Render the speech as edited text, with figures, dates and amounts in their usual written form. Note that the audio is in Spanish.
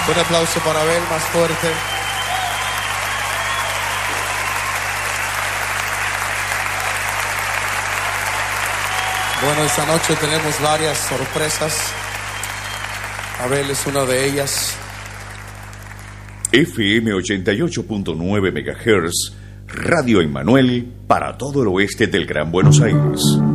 Un aplauso para Abel, más fuerte. Bueno, esta noche tenemos varias sorpresas. Abel es una de ellas. FM 88.9 MHz, Radio Emmanuel para todo el oeste del Gran Buenos Aires.